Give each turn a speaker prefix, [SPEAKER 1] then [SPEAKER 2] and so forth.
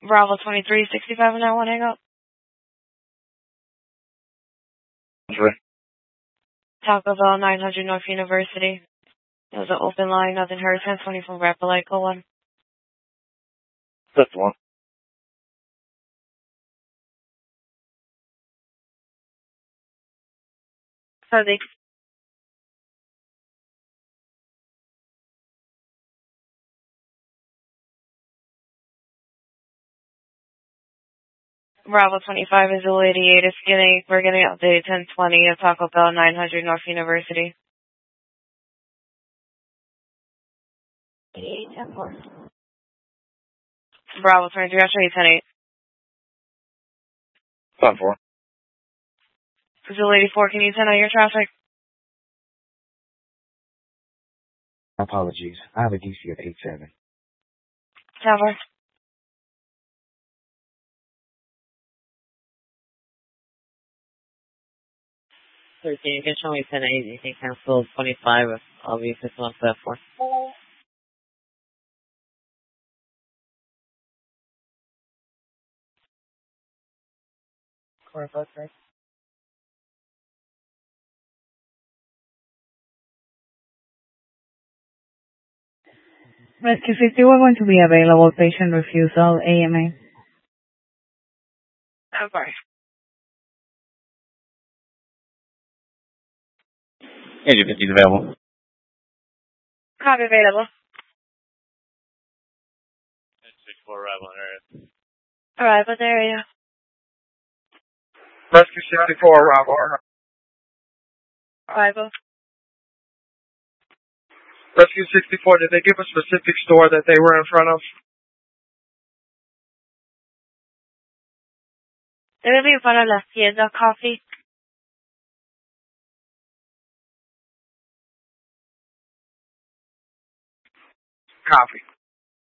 [SPEAKER 1] Bravo 2365 and I want to hang up.
[SPEAKER 2] Sure.
[SPEAKER 1] Taco Bell 900 North University. It was an open line, nothing heard, 1020 from Rappaleico 1.
[SPEAKER 2] That's the one.
[SPEAKER 1] Sorry. Bravo 25 is 88. We're getting updated 1020 at Taco Bell 900 North University. 88, 10-4. Bravo 23, I'll show you 10-8.
[SPEAKER 2] 10-4.
[SPEAKER 1] Brazil 84, can you 10 out your traffic?
[SPEAKER 3] Apologies. I have a DC of 87.
[SPEAKER 1] Tower.
[SPEAKER 4] 13, you can show me 10-8, you can cancel 25, I'll be 51 for that 4.
[SPEAKER 5] Rescue 50, we're going to be available. Patient refusal, AMA.
[SPEAKER 1] Tower.
[SPEAKER 2] Agent 50 is available.
[SPEAKER 1] Copy available.
[SPEAKER 2] 64 arrival in area.
[SPEAKER 1] Alright, but there you go.
[SPEAKER 2] Rescue 64 arrival.
[SPEAKER 1] Arrival.
[SPEAKER 2] Rescue 64, did they give a specific store that they were in front of?
[SPEAKER 1] They're going to be in front of La Tienda Coffee.
[SPEAKER 2] Copy.